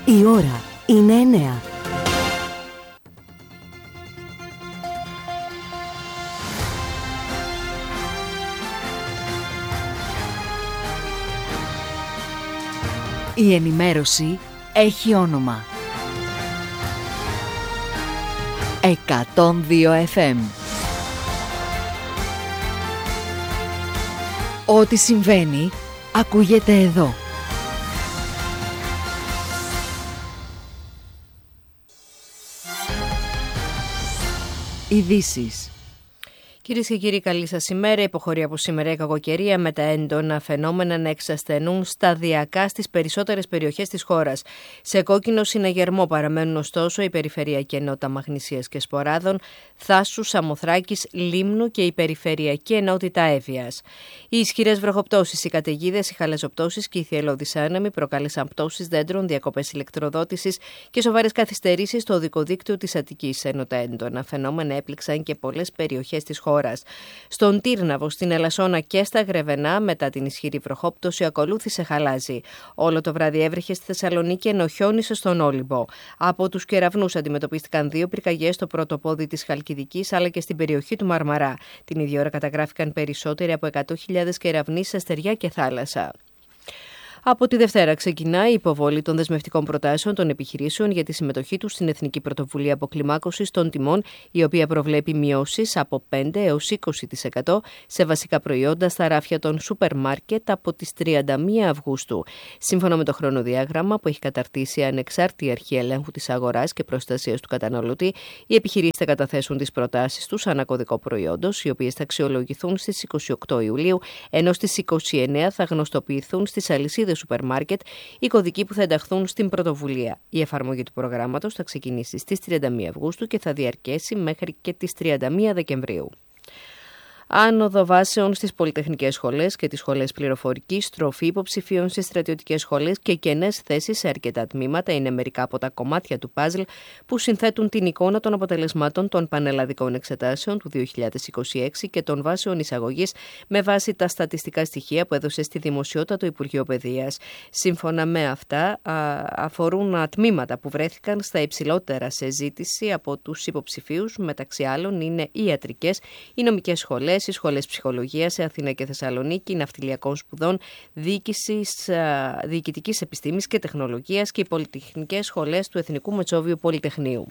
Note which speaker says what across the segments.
Speaker 1: Η ώρα είναι 9. Η ενημέρωση έχει όνομα. 102 FM. Ό,τι συμβαίνει, ακούγεται εδώ. Ειδήσεις.
Speaker 2: Κυρίες και κύριοι, καλή σας ημέρα. Υποχωρεί από σήμερα η κακοκαιρία με τα έντονα φαινόμενα να εξασθενούν σταδιακά στις περισσότερες περιοχές της χώρας. Σε κόκκινο συναγερμό παραμένουν ωστόσο η περιφερειακή ενότητα Μαγνησίας και Σποράδων, Θάσου, Σαμοθράκης, Λίμνου και η περιφερειακή ενότητα Εύβοιας. Οι ισχυρές βροχοπτώσεις, οι καταιγίδες, οι χαλαζοπτώσεις και οι θυελλώδεις άνεμοι προκάλεσαν πτώσεις δέντρων, διακοπές ηλεκτροδότησης και σοβαρές καθυστερήσεις στο οδικό δίκτυο της Αττικής, ενώ τα έντονα φαινόμενα έπληξαν και πολλές περιοχές της χώρας. Στον Τύρναβο, στην Ελασσόνα και στα Γρεβενά, μετά την ισχυρή βροχόπτωση, ακολούθησε χαλάζι. Όλο το βράδυ έβρεχε στη Θεσσαλονίκη ενώ χιόνισε στον Όλυμπο. Από τους κεραυνούς αντιμετωπίστηκαν 2 πυρκαγιές στο πρώτο πόδι της Χαλκιδικής αλλά και στην περιοχή του Μαρμαρά. Την ίδια ώρα καταγράφηκαν περισσότεροι από 100.000 κεραυνοί σε στεριά και θάλασσα. Από τη Δευτέρα ξεκινά η υποβολή των δεσμευτικών προτάσεων των επιχειρήσεων για τη συμμετοχή τους στην Εθνική Πρωτοβουλία Αποκλιμάκωσης των Τιμών, η οποία προβλέπει μειώσεις από 5 έως 20% σε βασικά προϊόντα στα ράφια των σούπερ μάρκετ από τις 31 Αυγούστου. Σύμφωνα με το χρονοδιάγραμμα που έχει καταρτήσει η Ανεξάρτητη Αρχή Ελέγχου της Αγοράς και Προστασίας του Καταναλωτή, οι επιχειρήσεις θα καταθέσουν τις προτάσεις τους ανά κωδικό προϊόντος, οι οποίες θα αξιολογηθούν στις 28 Ιουλίου, ενώ στις 29 θα γνωστοποιηθούν στις αλυσίδες σούπερ μάρκετ οι κωδικοί που θα ενταχθούν στην πρωτοβουλία. Η εφαρμογή του προγράμματος θα ξεκινήσει στις 31 Αυγούστου και θα διαρκέσει μέχρι και τις 31 Δεκεμβρίου. Άνοδο βάσεων στις πολυτεχνικές σχολές και τις σχολές πληροφορικής, στροφή υποψηφίων στις στρατιωτικές σχολές και κενές θέσεις σε αρκετά τμήματα είναι μερικά από τα κομμάτια του παζλ που συνθέτουν την εικόνα των αποτελεσμάτων των πανελλαδικών εξετάσεων του 2026 και των βάσεων εισαγωγής με βάση τα στατιστικά στοιχεία που έδωσε στη δημοσιότητα το Υπουργείο Παιδείας. Σύμφωνα με αυτά, αφορούν τμήματα που βρέθηκαν στα υψηλότερα σε ζήτηση από τους υποψηφίους, μεταξύ άλλων είναι οι ιατρικές, οι νομικές σχολές, οι σχολές ψυχολογίας σε Αθήνα και Θεσσαλονίκη, ναυτιλιακών σπουδών, διοικητικής επιστήμης και τεχνολογίας και οι πολυτεχνικές σχολές του Εθνικού Μετσόβιου Πολυτεχνείου.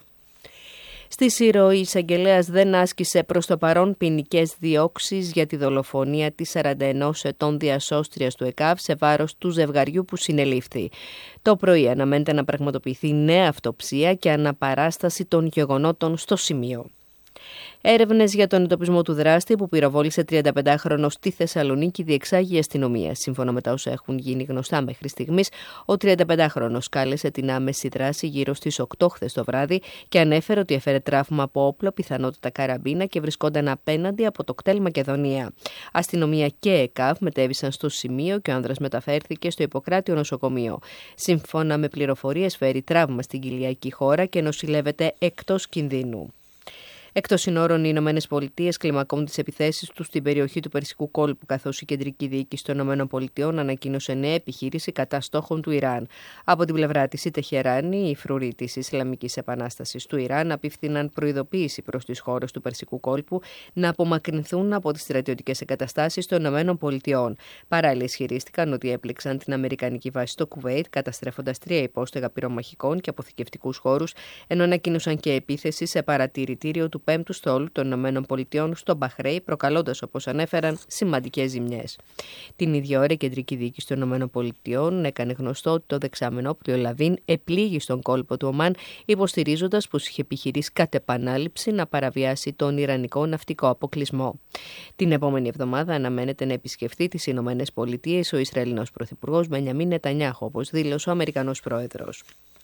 Speaker 2: Στη Σύρο, η εισαγγελέας δεν άσκησε προς το παρόν ποινικές διώξεις για τη δολοφονία της 41 ετών διασώστριας του ΕΚΑΒ σε βάρος του ζευγαριού που συνελήφθη. Το πρωί αναμένεται να πραγματοποιηθεί νέα αυτοψία και αναπαράσταση των γεγονότων στο σημείο. Έρευνες για τον εντοπισμό του δράστη που πυροβόλησε 35χρονο στη Θεσσαλονίκη διεξάγει η αστυνομία. Σύμφωνα με τα όσα έχουν γίνει γνωστά μέχρι στιγμής, ο 35χρονος κάλεσε την άμεση δράση γύρω στις 8 χθες το βράδυ και ανέφερε ότι έφερε τραύμα από όπλο, πιθανότητα καραμπίνα και βρισκόταν απέναντι από το κτέλ Μακεδονία. Αστυνομία και ΕΚΑΒ μετέβησαν στο σημείο και ο άνδρας μεταφέρθηκε στο Ιπποκράτιο νοσοκομείο. Σύμφωνα με πληροφορίες, φέρει τραύμα στην κοιλιακή χώρα και νοσηλεύεται εκτός κινδύνου. Εκτός συνόρων, οι Ηνωμένες Πολιτείες κλιμακώνουν τις επιθέσεις τους στην περιοχή του Περσικού κόλπου, καθώς η κεντρική διοίκηση των Ηνωμένων Πολιτειών ανακοίνωσε νέα επιχείρηση κατά στόχων του Ιράν. Από την πλευρά της, η Τεχεράνη, οι φρουροί της Ισλαμικής Επανάστασης του Ιράν, απίφθηναν προειδοποίηση προς τις χώρες του Περσικού κόλπου να απομακρυνθούν από τις στρατιωτικές εγκαταστάσεις των Ηνωμένων Πολιτειών. Παράλληλα, ισχυρίστηκαν ότι έπληξαν την Αμερικανική βάση στο Κουβέιτ, καταστρέφοντας 3 υπόστεγα πυρομαχικών και αποθηκευτικούς χώρους, ενώ ανακοίνωσαν και επίθεση σε παρατηρητήριο του 5ου στόλου των ΗΠΑ στο Μπαχρέι, προκαλώντας, όπως ανέφεραν, σημαντικές ζημιές. Την ίδια ώρα, η κεντρική διοίκηση των ΗΠΑ έκανε γνωστό ότι το δεξάμενο όπλιο Λαβίν επλήγει στον κόλπο του Ομάν, υποστηρίζοντας πως είχε επιχειρήσει κατ' επανάληψη να παραβιάσει τον Ιρανικό ναυτικό αποκλεισμό. Την επόμενη εβδομάδα αναμένεται να επισκεφθεί τις ΗΠΑ ο Ισραηλινός Πρωθυπουργός Μπενιαμίν Νετανιάχου, όπως δήλωσε ο Αμερικανός Πρόεδρος.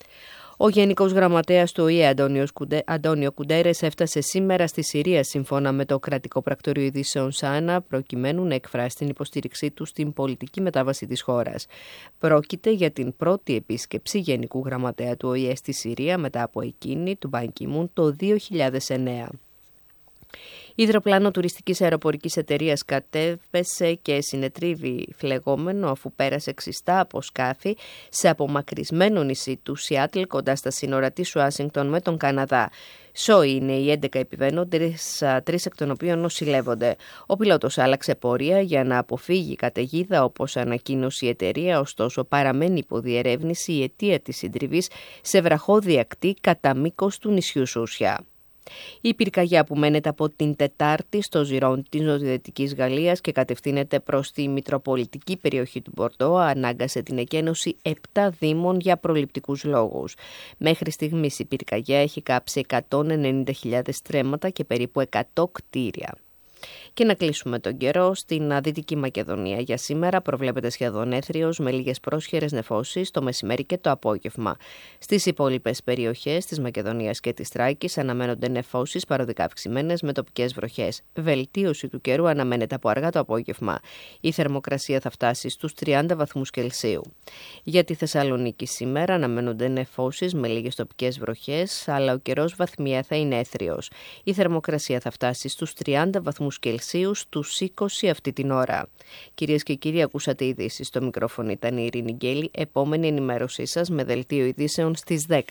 Speaker 2: Ο Γενικός Γραμματέας του ΟΗΕ, Αντώνιο Κουντέρες, έφτασε σήμερα στη Συρία σύμφωνα με το κρατικό πρακτορείο ειδήσεων ΣΑΝΑ, προκειμένου να εκφράσει την υποστήριξή του στην πολιτική μετάβαση της χώρας. Πρόκειται για την πρώτη επίσκεψη Γενικού Γραμματέα του ΟΗΕ στη Συρία μετά από εκείνη του Μπαν Κι Μουν το 2009. Υδροπλάνο τουριστικής αεροπορικής εταιρείας κατέβησε και συνετρίβει φλεγόμενο αφού πέρασε ξιστά από σκάφη σε απομακρυσμένο νησί του Σιάτλ κοντά στα σύνορα της Ουάσιγκτον με τον Καναδά. Σόι είναι οι 11 επιβαίνοντες, 3 εκ των οποίων νοσηλεύονται. Ο πιλότος άλλαξε πορεία για να αποφύγει καταιγίδα, όπως ανακοίνωσε η εταιρεία, ωστόσο παραμένει υποδιερεύνηση η αιτία της συντριβής σε βραχώδη ακτή κατά μήκος του νησιού Σούσια. Η πυρκαγιά που μένεται από την Τετάρτη στο Ζιρόν της νοτιοδυτικής Γαλλίας και κατευθύνεται προς τη μητροπολιτική περιοχή του Μπορντό ανάγκασε την εκένωση 7 δήμων για προληπτικούς λόγους. Μέχρι στιγμής η πυρκαγιά έχει κάψει 190.000 στρέμματα και περίπου 100 κτίρια. Και να κλείσουμε τον καιρό στην Δυτική Μακεδονία. Για σήμερα προβλέπεται σχεδόν έθριος με λίγες πρόσχερες νεφώσεις το μεσημέρι και το απόγευμα. Στις υπόλοιπες περιοχές της Μακεδονίας και της Θράκης αναμένονται νεφώσεις παροδικά αυξημένες με τοπικές βροχές. Βελτίωση του καιρού αναμένεται από αργά το απόγευμα. Η θερμοκρασία θα φτάσει στους 30 βαθμούς Κελσίου. Για τη Θεσσαλονίκη σήμερα αναμένονται νεφώσεις με λίγες τοπικές βροχές, αλλά ο καιρός βαθμιαία θα είναι έθριος. Η θερμοκρασία θα φτάσει στους 30 βαθμούς Κελσίου στους 20 αυτή την ώρα. Κυρίες και κύριοι, ακούσατε ειδήσεις. Στο μικρόφωνο ήταν η Ειρήνη Γκέλη. Επόμενη ενημέρωσή σας με δελτίο ειδήσεων στις 10.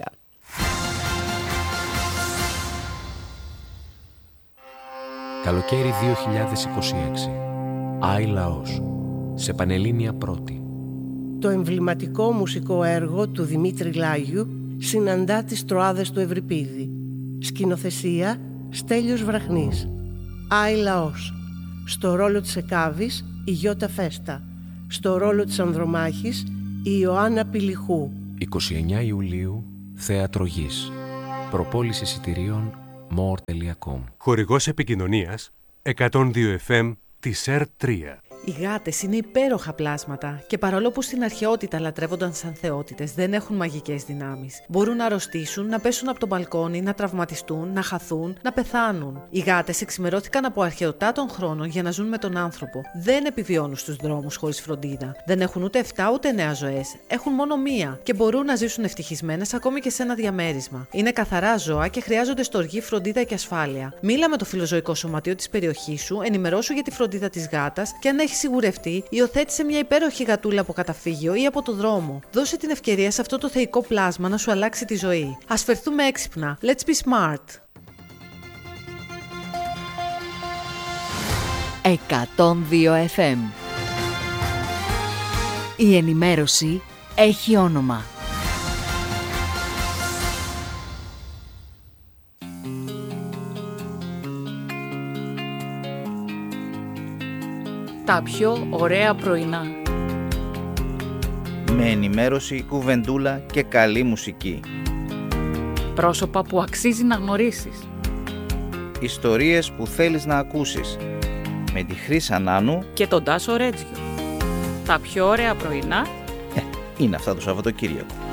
Speaker 3: Καλοκαίρι 2026. Άι Λαός. Σε Πανελλήνια Πρώτη.
Speaker 4: Το εμβληματικό μουσικό έργο του Δημήτρη Λάγιου συναντά τις Τροάδες του Ευρυπίδη. Σκηνοθεσία Στέλιος Βραχνής. Άι Λαός. Στο ρόλο της Εκάβης η Γιώτα Φέστα. Στο ρόλο της Ανδρομάχης η Ιωάννα Πηλιχού.
Speaker 3: 29 Ιουλίου, Θέατρο Γης. Προπόληση εισιτηρίων more.com.
Speaker 5: Χορηγός επικοινωνίας 102 FM της ΕΡ3.
Speaker 6: Οι γάτες είναι υπέροχα πλάσματα και παρόλο που στην αρχαιότητα λατρεύονταν σαν θεότητες, δεν έχουν μαγικές δυνάμεις. Μπορούν να αρρωστήσουν, να πέσουν από το μπαλκόνι, να τραυματιστούν, να χαθούν, να πεθάνουν. Οι γάτες εξημερώθηκαν από αρχαιοτά των χρόνων για να ζουν με τον άνθρωπο. Δεν επιβιώνουν στους δρόμους χωρίς φροντίδα. Δεν έχουν ούτε 7 ούτε 9 ζωές. Έχουν μόνο μία και μπορούν να ζήσουν ευτυχισμένες ακόμη και σε ένα διαμέρισμα. Είναι καθαρά ζώα και χρειάζονται στοργή, φροντίδα και ασφάλεια. Μίλα με το φιλοζωικό σωματείο της περιοχής σου, ενημερώσου για τη φροντίδα της γάτας και αν έχει σιγουρευτεί, υιοθέτησε μια υπέροχη γατούλα από καταφύγιο ή από το δρόμο. Δώσε την ευκαιρία σε αυτό το θεϊκό πλάσμα να σου αλλάξει τη ζωή. Ας φερθούμε έξυπνα. Let's be smart.
Speaker 1: 102 FM. Η ενημέρωση έχει όνομα.
Speaker 7: Τα πιο ωραία πρωινά.
Speaker 8: Με ενημέρωση, κουβεντούλα και καλή μουσική.
Speaker 7: Πρόσωπα που αξίζει να γνωρίσεις.
Speaker 8: Ιστορίες που θέλεις να ακούσεις. Με τη Χρύσα Νάνου
Speaker 7: και τον Τάσο Ρέτζιο. Τα πιο ωραία πρωινά
Speaker 8: είναι αυτά το Σαββατοκύριακο.